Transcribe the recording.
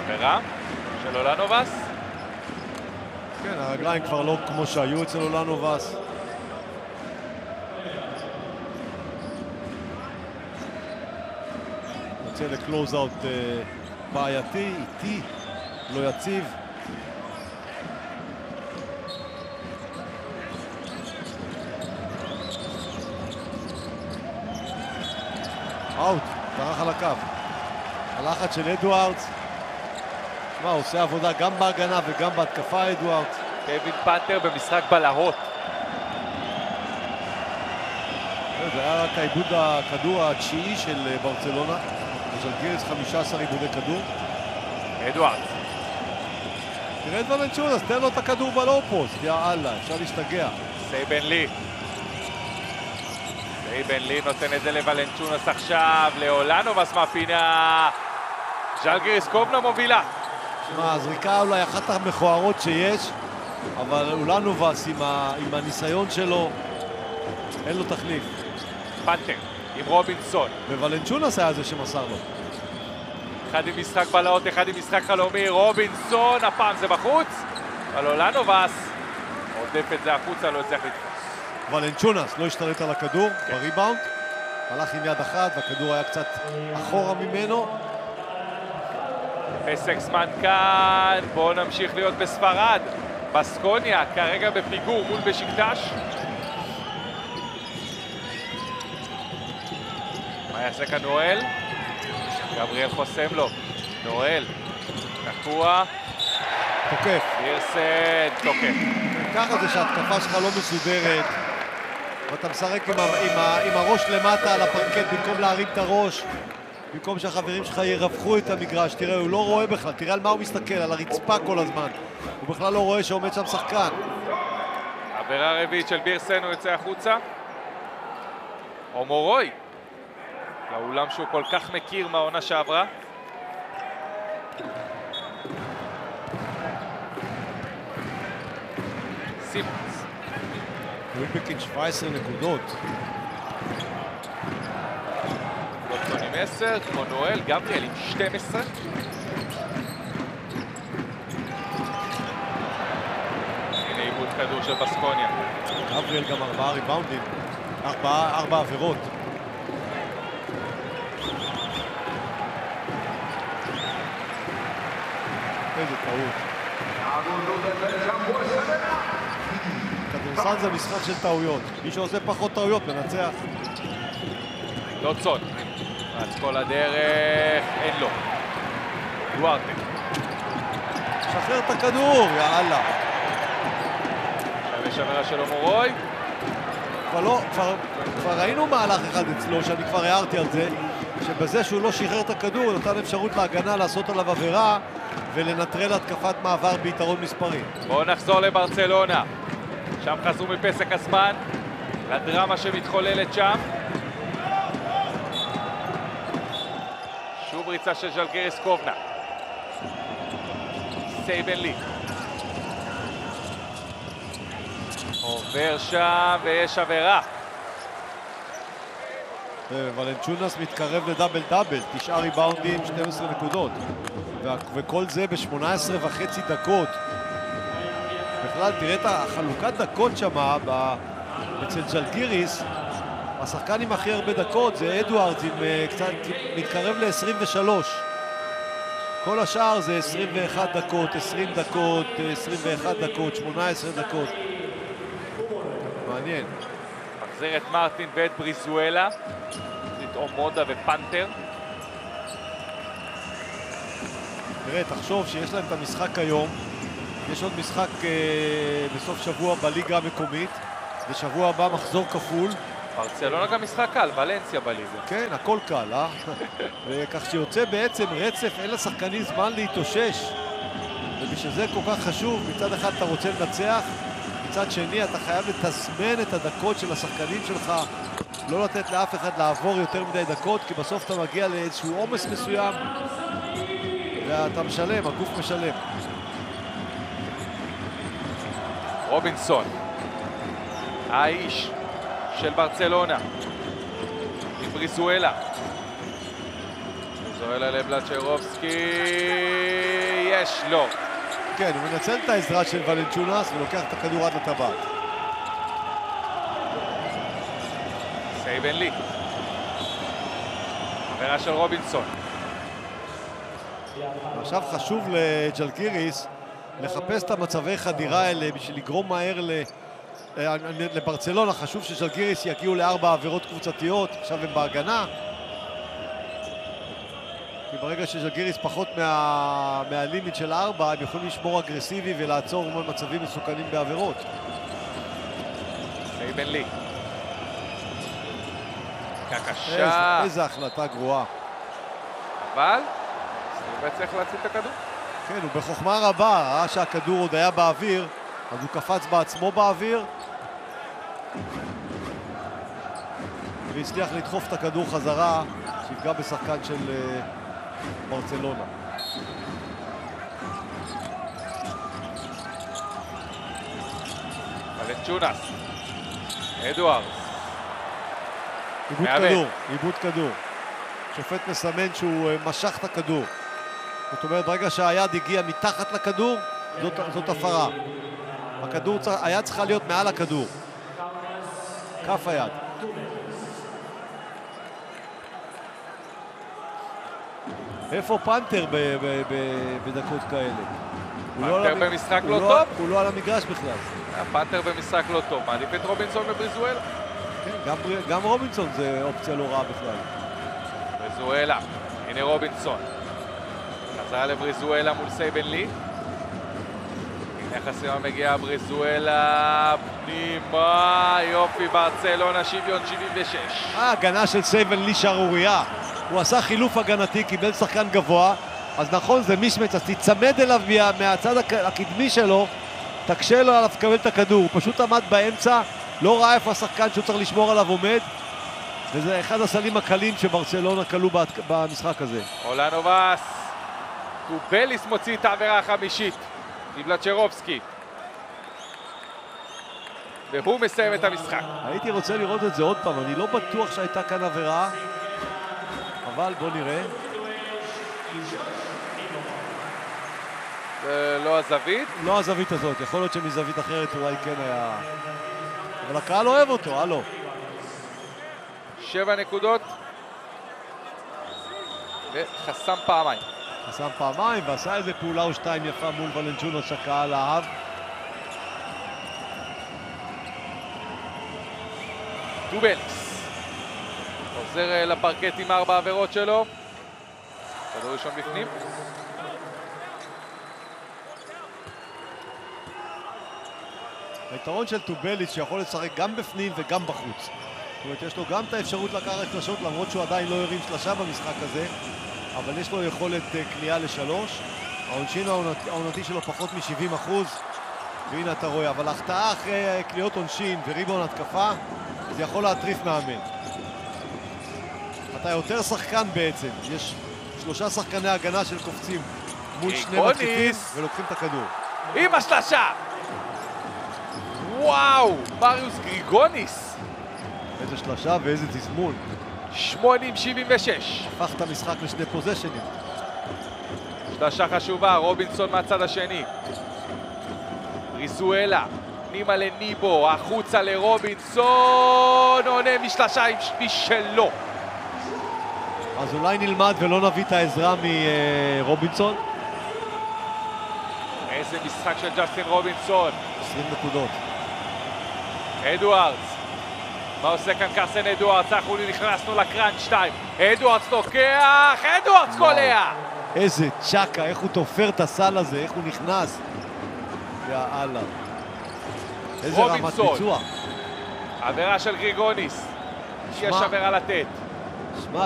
עבירה של אולנובס. כן, הרגליים כבר לא כמו שהיו אצל אולנובס. יוצא לקלוז אאוט בעייתי, איטי, לא יציב. אאוט, ברח על הקו. הלחץ של אדוארדס. שמע, הוא עושה עבודה גם בהגנה וגם בהתקפה, אדוארדס. קווין פנתר במשחק בלהות. זה היה רק העיבוד הכדור התשיעי של ברצלונה. ז'לגיריס 15 עיבודי כדור. אדוארדס. תראה את ולנצ'ונס, תן לו את הכדור בלואו-פוסט, יא אללה, אפשר להשתגע. סייבן לי. סייבן לי נותן את זה לוולנצ'ונס עכשיו, לאולנובס מהפינה. ז'לגיריס קובנה מובילה. שמע, הזריקה אולי אחת המכוערות שיש, אבל אולנובס עם הניסיון שלו, אין לו תחליף. פנתר עם רובינסון. וולנצ'ונס היה זה שמסר לו. אחד עם משחק בלהות, אחד עם משחק חלומי. רובינסון, הפעם זה בחוץ. אבל אולנובס עודף את זה החוצה, לא הצליח לתפוס. וולנצ'ונס לא השתלט על הכדור בריבאונד. הלך עם יד אחת והכדור היה קצת אחורה ממנו. פסק זמן כאן, בואו נמשיך להיות בספרד. בסקוניה כרגע בפיגור מול בשקטש. מה יעשה כאן נואל? גבריאל חוסם לו. נואל, תקוע. תוקף. פירסן, תוקף. ככה זה שההתקפה שלך לא מסודרת, ואתה משחק עם הראש למטה על הפרקט במקום להרים את הראש, במקום שהחברים שלך ירווחו את המגרש. תראה, הוא לא רואה בכלל, תראה על מה הוא מסתכל, על הרצפה כל הזמן. הוא בכלל לא רואה שעומד שם שחקן. עבירה רביעית של בירסן, הוא יוצא החוצה. אומורוי, לאולם שהוא כל כך מכיר מהעונה שעברה. סימונס. ווילבקין 17 נקודות. דוטסון עם 10, כמו נואל, גבריאל עם 12. הנה עיבוד כדור של בסקוניה. גבריאל גם 4 ריבאונדים, 4 עבירות. איזה טעות. כדורסל זה משחק של טעויות. מי שעושה פחות טעויות מנצח. דוטסון, רץ כל הדרך, אין לו. דוארטה. שחרר את הכדור, יאללה. עכשיו יש עבירה של אומורוי. כבר ראינו מהלך אחד אצלו, שאני כבר הערתי על זה, שבזה שהוא לא שחרר את הכדור, נתן אפשרות להגנה לעשות עליו עבירה ולנטרל התקפת מעבר ביתרון מספרי. בואו נחזור לברצלונה. שם חזרו מפסק הזמן, לדרמה שמתחוללת שם. שוב ריצה של ז'לגיריס קובנה. סייבן לי. עובר שם ויש עבירה. ולנצ'ונס מתקרב לדאבל דאבל, 9 ריבאונדים, 12 נקודות. וכל זה ב-18.5 דקות. בכלל, תראה את החלוקת דקות שם אצל ז'לגיריס. השחקן עם הכי הרבה דקות זה אדוארדס, קצת מתקרב ל-23. כל השאר זה 21 דקות, 20 דקות, 21 דקות, 18 דקות. מעניין. מחזיר את מרטין ואת בריזואלה. לטעום מודה ופנתר. תראה, תחשוב שיש להם את המשחק היום. יש עוד משחק בסוף שבוע בליגה המקומית. ושבוע הבא מחזור כפול. ברצלונה גם משחק קל, ולנסיה בליגה. כן, הכל קל, אה? וכך שיוצא בעצם רצף, אין לשחקנים זמן להתאושש. ובשביל זה כל כך חשוב, מצד אחד אתה רוצה לנצח, מצד שני אתה חייב לתזמן את הדקות של השחקנים שלך, לא לתת לאף אחד לעבור יותר מדי דקות, כי בסוף אתה מגיע לאיזשהו עומס מסוים, ואתה משלם, הגוף משלם. רובינסון, האיש של ברצלונה, עם בריזואלה. בריזואלה לבלצ'רובסקי, יש לו. כן, הוא מנצל את העזרה של ולנצ'ונס ולוקח את הכדור עד לטבעת. סייבן לי. עבירה של רובינסון. עכשיו חשוב לג'לגיריס לחפש את המצבי חדירה האלה בשביל לגרום מהר לברצלונה. חשוב שג'לגיריס יגיעו ל4 עבירות קבוצתיות, עכשיו הם בהגנה. כי ברגע שג'לגיריס פחות מהלימיט של 4, הם יכולים לשמור אגרסיבי ולעצור מצבים מסוכנים בעבירות. סייבן לי. קשה. איזה החלטה גרועה. אבל סייבן צריך להציל את הכדור. כן, הוא בחוכמה רבה, ראה שהכדור עוד היה באוויר, אז הוא קפץ בעצמו באוויר והצליח לדחוף את הכדור חזרה, שיפגע בשחקן של ברצלונה. ולנצ'ונס. אדוארדס. איבוד כדור. שופט מסמן שהוא משך את הכדור. זאת אומרת, ברגע שהיד הגיע מתחת לכדור, זאת הפרה. היד צריכה להיות מעל הכדור. כף היד. איפה פנתר בדקות כאלה? פנתר במשחק לא טוב? הוא לא על המגרש בכלל. פנתר במשחק לא טוב. מעדיף את רובינסון בבריזואלה? כן, גם רובינסון זה אופציה לא רעה בכלל. בריזואלה. הנה רובינסון. חזרה לבריזואלה מול סייבן לי. הנה חסימה מגיעה בריזואלה פנימה, יופי, ברצלונה, שוויון 76. ההגנה של סייבן לי שערוריה. הוא עשה חילוף הגנתי, קיבל שחקן גבוה, אז נכון, זה מישמץ, אז תצמד אליו מהצד הקדמי שלו, תקשה לו עליו לקבל את הכדור. הוא פשוט עמד באמצע, לא ראה איפה השחקן שהוא צריך לשמור עליו עומד, וזה אחד הסלים הקלים שברצלונה קלו במשחק הזה. אולנובס. טובליס מוציא את העבירה החמישית מבלצ'רובסקי והוא מסיים את המשחק. הייתי רוצה לראות את זה עוד פעם, אני לא בטוח שהייתה כאן עבירה, אבל בוא נראה. זה לא הזווית? לא הזווית הזאת, יכול להיות שמזווית אחרת אולי כן היה, אבל הקהל אוהב אותו, הלו. 7 נקודות וחסם פעמיים. חסם פעמיים ועשה איזה פעולה או שתיים יפה מול ולנצ'ונס שהקהל אהב. טובליס עוזר לפרקט עם 4 עבירות שלו. כדור ראשון בפנים. היתרון של טובליס שיכול לשחק גם בפנים וגם בחוץ. זאת אומרת, יש לו גם את האפשרות לקחת שלשות, למרות שהוא עדיין לא הרים שלשה במשחק הזה, אבל יש לו יכולת קליעה לשלוש. העונשין העונתי שלו פחות מ-70%, והנה אתה רואה, אבל ההחטאה אחרי קליעות עונשין וריבון התקפה, זה יכול להטריף מאמן. אתה יותר שחקן בעצם, יש 3 שחקני הגנה של קופצים מול 2 מתקיפים ולוקחים את הכדור. עם השלשה! וואו! מריוס גריגוניס! איזה שלשה ואיזה תזמון. 80-76. הפך את המשחק לשני פוזיישנים. שלשה חשובה, רובינסון מהצד השני. בריזואלה, פנימה לניבו, החוצה לרובינסון, עונה משלשה עם משלו. אז אולי נלמד ולא נביא את העזרה מרובינסון. איזה משחק של ג'סטין רובינסון. 20 נקודות. אדוארדס. מה עושה כאן קרסן אדוארדס? אנחנו נכנסנו לקראנץ' 2. אדוארדס לוקח, אדוארדס קולע! איזה צ'קה, איך הוא תופר את הסל הזה, איך הוא נכנס. יאללה. איזה רמת ביצוע. עבירה של גריגוניס. יש עבירה לתת.